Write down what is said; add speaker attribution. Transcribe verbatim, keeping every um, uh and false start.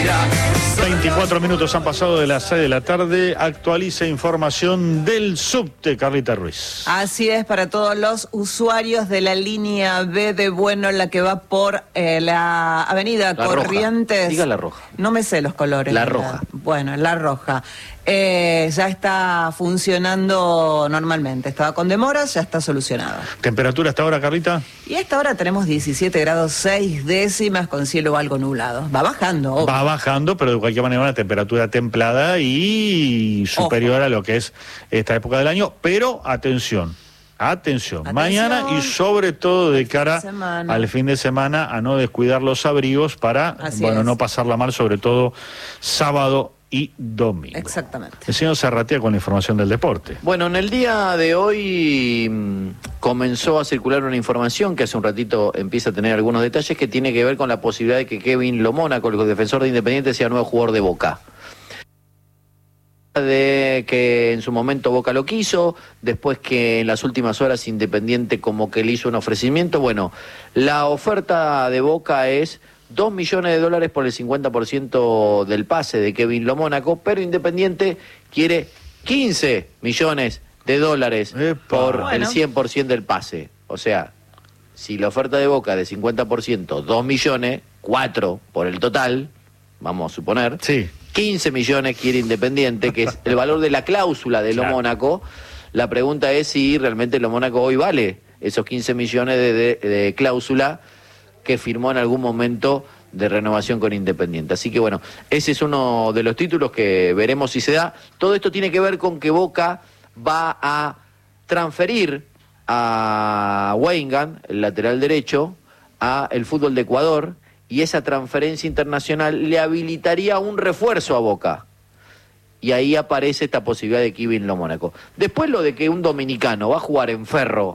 Speaker 1: veinticuatro minutos han pasado de las seis de la tarde. Actualiza información del subte, Carlita Ruiz.
Speaker 2: Así es, para todos los usuarios de la línea B de Bueno, la que va por eh, la avenida
Speaker 3: la
Speaker 2: Corrientes.
Speaker 3: Roja. Diga la roja.
Speaker 2: No me sé los colores.
Speaker 3: La
Speaker 2: ¿verdad?
Speaker 3: roja.
Speaker 2: Bueno, la roja. Eh, ya está funcionando normalmente. Estaba con demoras, ya está solucionado.
Speaker 1: ¿Temperatura hasta ahora, Carlita?
Speaker 2: Y a esta hora tenemos diecisiete grados seis décimas con cielo algo nublado. Va bajando, obvio.
Speaker 1: Va bajando, pero de cualquier manera una temperatura templada y superior Ojo. a lo que es esta época del año. Pero atención, atención, atención. mañana y sobre todo de cara al fin de semana a no descuidar los abrigos para, Así bueno, es. no pasarla mal, sobre todo sábado y domingo.
Speaker 2: Exactamente.
Speaker 1: El señor Zarratea con la información del deporte.
Speaker 3: Bueno, en el día de hoy mmm, comenzó a circular una información que hace un ratito empieza a tener algunos detalles que tiene que ver con la posibilidad de que Kevin Lomónaco, el defensor de Independiente, sea nuevo jugador de Boca. De que en su momento Boca lo quiso, después que en las últimas horas Independiente como que le hizo un ofrecimiento. Bueno, la oferta de Boca es dos millones de dólares por el cincuenta por ciento del pase de Kevin Lomónaco, pero Independiente quiere quince millones de dólares Epa. por bueno. el cien por ciento del pase. O sea, si la oferta de Boca de cincuenta por ciento, dos millones, cuatro por el total, vamos a suponer,
Speaker 1: sí.
Speaker 3: quince millones quiere Independiente, que es el valor de la cláusula de Lomónaco. Claro. La pregunta es si realmente Lomónaco hoy vale esos quince millones de, de, de cláusula que firmó en algún momento de renovación con Independiente. Así que bueno, ese es uno de los títulos que veremos si se da. Todo esto tiene que ver con que Boca va a transferir a Weingart, el lateral derecho, a el fútbol de Ecuador, y esa transferencia internacional le habilitaría un refuerzo a Boca. Y ahí aparece esta posibilidad de Kevin Lomónaco. Después lo de que un dominicano va a jugar en Ferro